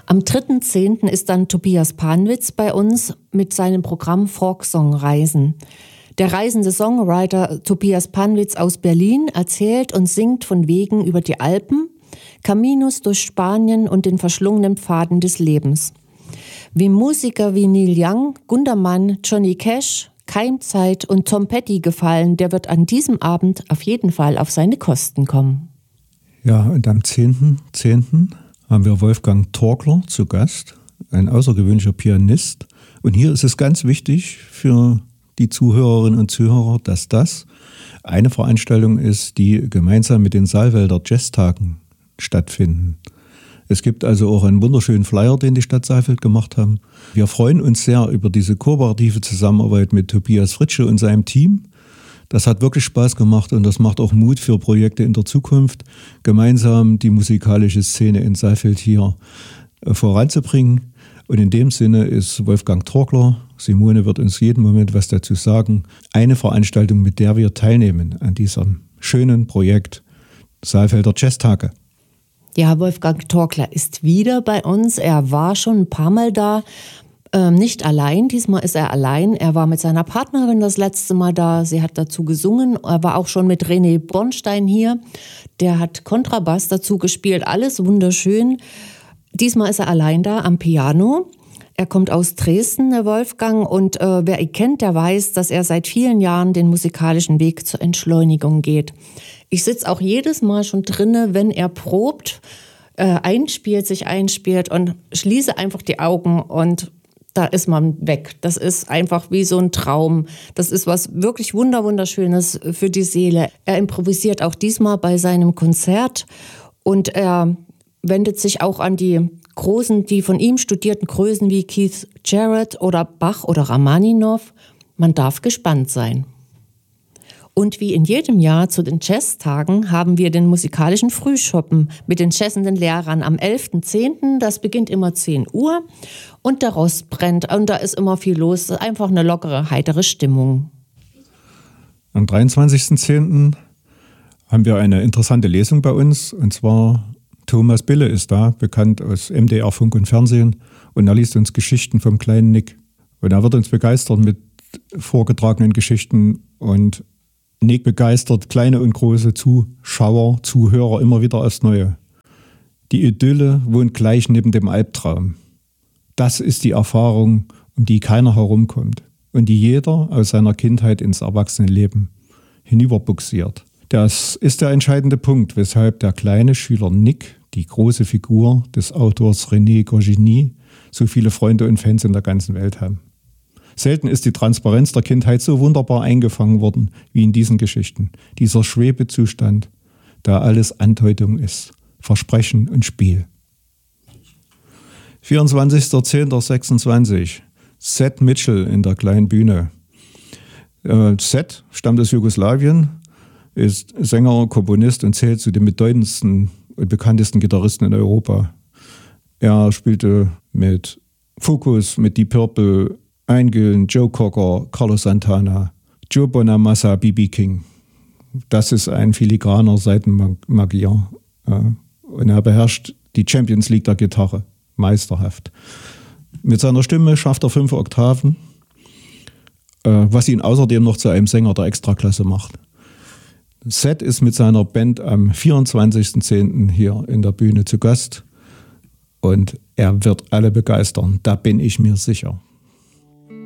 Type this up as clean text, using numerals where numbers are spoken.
Am 3.10. ist dann Tobias Panwitz bei uns mit seinem Programm Folksong Reisen. Der reisende Songwriter Tobias Panwitz aus Berlin erzählt und singt von Wegen über die Alpen, Caminos durch Spanien und den verschlungenen Pfaden des Lebens. Wie Musiker wie Neil Young, Gundermann, Johnny Cash, Keimzeit und Tom Petty gefallen, der wird an diesem Abend auf jeden Fall auf seine Kosten kommen. Ja, und am 10.10. haben wir Wolfgang Torkler zu Gast, ein außergewöhnlicher Pianist. Und hier ist es ganz wichtig für die Zuhörerinnen und Zuhörer, dass das eine Veranstaltung ist, die gemeinsam mit den Saalfelder Jazztagen stattfinden. Es gibt also auch einen wunderschönen Flyer, den die Stadt Saalfeld gemacht haben. Wir freuen uns sehr über diese kooperative Zusammenarbeit mit Tobias Fritsche und seinem Team. Das hat wirklich Spaß gemacht und das macht auch Mut für Projekte in der Zukunft, gemeinsam die musikalische Szene in Saalfeld hier voranzubringen. Und in dem Sinne ist Wolfgang Torkler, Simone wird uns jeden Moment was dazu sagen, eine Veranstaltung, mit der wir teilnehmen an diesem schönen Projekt Saalfelder Jazztage. Ja, Wolfgang Torkler ist wieder bei uns. Er war schon ein paar Mal da. Nicht allein, diesmal ist er allein. Er war mit seiner Partnerin das letzte Mal da. Sie hat dazu gesungen. Er war auch schon mit René Bornstein hier. Der hat Kontrabass dazu gespielt. Alles wunderschön. Diesmal ist er allein da am Piano. Er kommt aus Dresden, der Wolfgang. Und wer ihn kennt, der weiß, dass er seit vielen Jahren den musikalischen Weg zur Entschleunigung geht. Ich sitze auch jedes Mal schon drinne, wenn er probt, sich einspielt und schließe einfach die Augen und da ist man weg. Das ist einfach wie so ein Traum. Das ist was wirklich wunderschönes für die Seele. Er improvisiert auch diesmal bei seinem Konzert und er wendet sich auch an die großen, die von ihm studierten Größen wie Keith Jarrett oder Bach oder Rachmaninow. Man darf gespannt sein. Und wie in jedem Jahr zu den Jazztagen haben wir den musikalischen Frühschoppen mit den jazzenden Lehrern am 11.10. Das beginnt immer 10 Uhr und der Rost brennt und da ist immer viel los. Einfach eine lockere, heitere Stimmung. Am 23.10. haben wir eine interessante Lesung bei uns und zwar Thomas Bille ist da, bekannt aus MDR Funk und Fernsehen und er liest uns Geschichten vom kleinen Nick. Und er wird uns begeistern mit vorgetragenen Geschichten und Nick begeistert kleine und große Zuschauer, Zuhörer immer wieder aufs Neue. Die Idylle wohnt gleich neben dem Albtraum. Das ist die Erfahrung, um die keiner herumkommt und die jeder aus seiner Kindheit ins Erwachsenenleben hinüberbuxiert. Das ist der entscheidende Punkt, weshalb der kleine Schüler Nick, die große Figur des Autors René Goscinny, so viele Freunde und Fans in der ganzen Welt haben. Selten ist die Transparenz der Kindheit so wunderbar eingefangen worden wie in diesen Geschichten. Dieser Schwebezustand, da alles Andeutung ist, Versprechen und Spiel. 24.10.26. Seth Mitchell in der kleinen Bühne. Seth stammt aus Jugoslawien, ist Sänger, Komponist und zählt zu den bedeutendsten und bekanntesten Gitarristen in Europa. Er spielte mit Focus, mit Deep Purple, Eingillen, Joe Cocker, Carlos Santana, Joe Bonamassa, B.B. King. Das ist ein filigraner Saitenmagier. Und er beherrscht die Champions League der Gitarre. Meisterhaft. Mit seiner Stimme schafft er 5 Oktaven, was ihn außerdem noch zu einem Sänger der Extraklasse macht. Seth ist mit seiner Band am 24.10. hier in der Bühne zu Gast und er wird alle begeistern. Da bin ich mir sicher.